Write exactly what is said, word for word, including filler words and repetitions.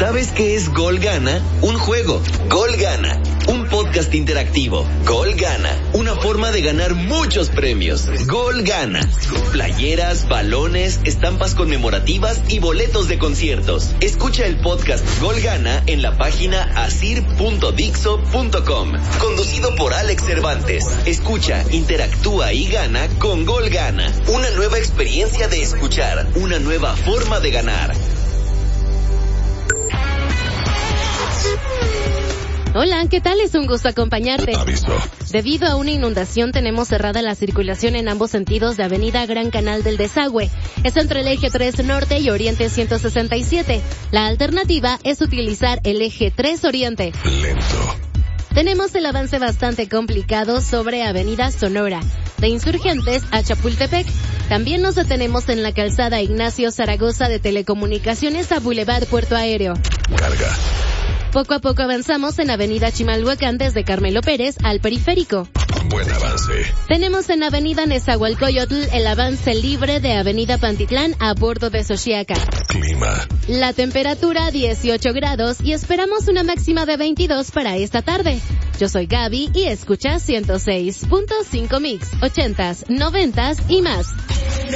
¿Sabes qué es Gol Gana? Un juego. Gol Gana. Un podcast interactivo. Gol Gana. Una forma de ganar muchos premios. Gol Gana. Playeras, balones, estampas conmemorativas y boletos de conciertos. Escucha el podcast Gol Gana en la página asir punto dixo punto com. Conducido por Alex Cervantes. Escucha, interactúa y gana con Gol Gana. Una nueva experiencia de escuchar. Una nueva forma de ganar. Hola, ¿qué tal? Es un gusto acompañarte. Aviso. Debido a una inundación tenemos cerrada la circulación en ambos sentidos de Avenida Gran Canal del Desagüe. Es entre el eje tres Norte y Oriente ciento sesenta y siete. La alternativa es utilizar el eje tres Oriente. Lento. Tenemos el avance bastante complicado sobre Avenida Sonora, de Insurgentes a Chapultepec. También nos detenemos en la calzada Ignacio Zaragoza de Telecomunicaciones a Boulevard Puerto Aéreo. Carga. Poco a poco avanzamos en Avenida Chimalhuacán desde Carmelo Pérez al Periférico. Buen avance. Tenemos en Avenida Nezahualcóyotl el avance libre de Avenida Pantitlán a bordo de Xochiaca. Clima. La temperatura dieciocho grados y esperamos una máxima de veintidós para esta tarde. Yo soy Gaby y escucha ciento seis punto cinco Mix, ochentas, noventas y más.